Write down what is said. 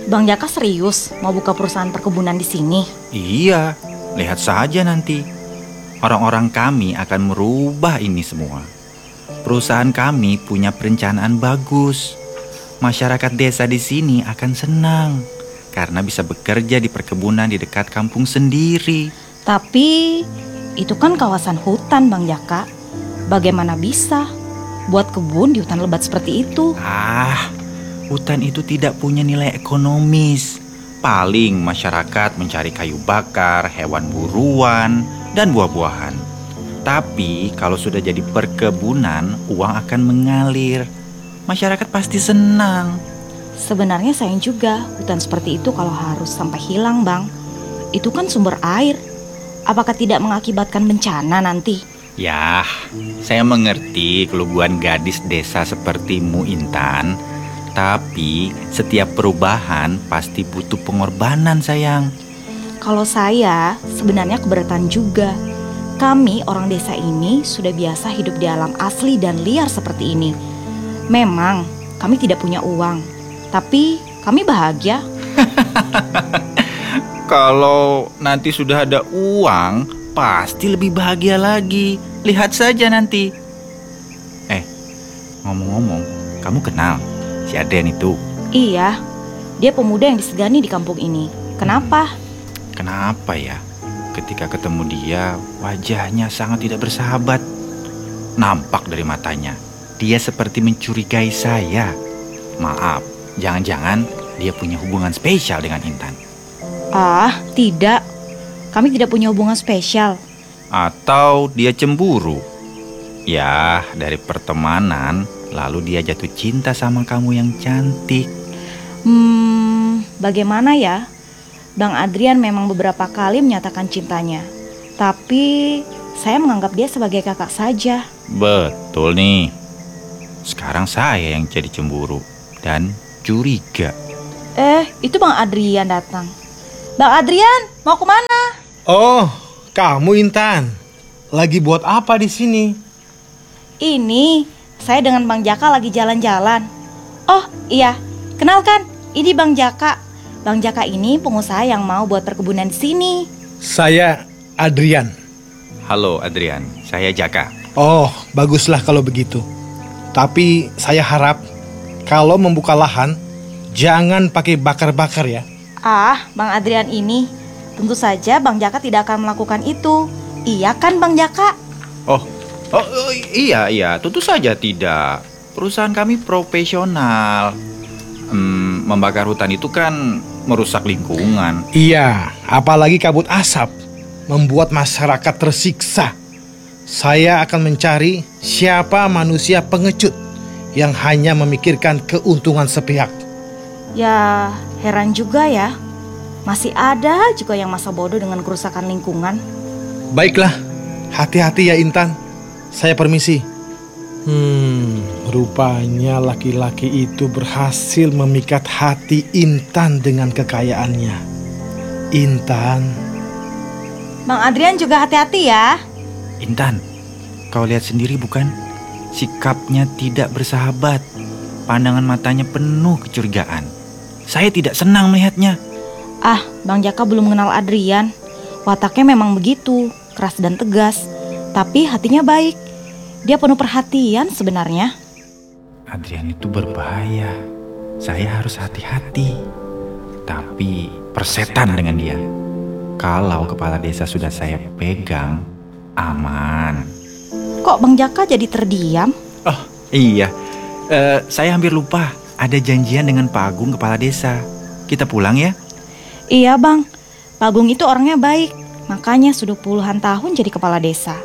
Bang Jaka serius mau buka perusahaan perkebunan di sini? Iya, lihat saja nanti. Orang-orang kami akan merubah ini semua. Perusahaan kami punya perencanaan bagus. Masyarakat desa di sini akan senang karena bisa bekerja di perkebunan di dekat kampung sendiri. Tapi itu kan kawasan hutan, Bang Jaka. Bagaimana bisa buat kebun di hutan lebat seperti itu? Hutan itu tidak punya nilai ekonomis. Paling masyarakat mencari kayu bakar, hewan buruan, dan buah-buahan. Tapi kalau sudah jadi perkebunan, uang akan mengalir. Masyarakat pasti senang. Sebenarnya sayang juga hutan seperti itu kalau harus sampai hilang, Bang. Itu kan sumber air. Apakah tidak mengakibatkan bencana nanti? Yah, saya mengerti keluguan gadis desa sepertimu, Intan. Tapi setiap perubahan pasti butuh pengorbanan, sayang. Kalau saya sebenarnya keberatan juga. Kami orang desa ini sudah biasa hidup di alam asli dan liar seperti ini. Memang kami tidak punya uang, tapi kami bahagia. Kalau nanti sudah ada uang, pasti lebih bahagia lagi. Lihat saja nanti. Ngomong-ngomong, kamu kenal si Aden itu? Iya, dia pemuda yang disegani di kampung ini. Kenapa? Kenapa ya? Ketika ketemu dia, wajahnya sangat tidak bersahabat. Nampak dari matanya, dia seperti mencurigai saya. Maaf, jangan-jangan dia punya hubungan spesial dengan Intan. Tidak. Kami tidak punya hubungan spesial. Atau dia cemburu. Ya, dari pertemanan, lalu dia jatuh cinta sama kamu yang cantik. Bagaimana ya? Bang Adrian memang beberapa kali menyatakan cintanya. Tapi saya menganggap dia sebagai kakak saja. Betul nih. Sekarang saya yang jadi cemburu dan curiga. Itu Bang Adrian datang. Bang Adrian, mau kemana? Oh, kamu Intan. Lagi buat apa di sini? Ini, saya dengan Bang Jaka lagi jalan-jalan. Oh iya, kenalkan, ini Bang Jaka. Bang Jaka ini pengusaha yang mau buat perkebunan di sini. Saya Adrian. Halo Adrian, saya Jaka. Oh, baguslah kalau begitu. Tapi saya harap kalau membuka lahan, jangan pakai bakar-bakar ya. Bang Adrian ini, tentu saja Bang Jaka tidak akan melakukan itu. Iya kan Bang Jaka? Iya, tentu saja tidak. Perusahaan kami profesional. Membakar hutan itu kan merusak lingkungan. Iya, apalagi kabut asap membuat masyarakat tersiksa. Saya akan mencari siapa manusia pengecut yang hanya memikirkan keuntungan sepihak. Ya, heran juga ya. Masih ada juga yang masa bodoh dengan kerusakan lingkungan. Baiklah, hati-hati ya Intan. Saya permisi. Rupanya laki-laki itu berhasil memikat hati Intan dengan kekayaannya. Intan. Bang Adrian juga hati-hati ya. Intan, kau lihat sendiri bukan? Sikapnya tidak bersahabat. Pandangan matanya penuh kecurigaan. Saya tidak senang melihatnya. Bang Jaka belum mengenal Adrian. Wataknya memang begitu, keras dan tegas. Tapi hatinya baik. Dia penuh perhatian sebenarnya. Adrian itu berbahaya. Saya harus hati-hati. Tapi persetan dengan dia. Kalau kepala desa sudah saya pegang, aman. Kok Bang Jaka jadi terdiam? Oh iya, saya hampir lupa. Ada janjian dengan Pak Agung kepala desa. Kita pulang ya? Iya Bang, Pak Agung itu orangnya baik. Makanya sudah puluhan tahun jadi kepala desa.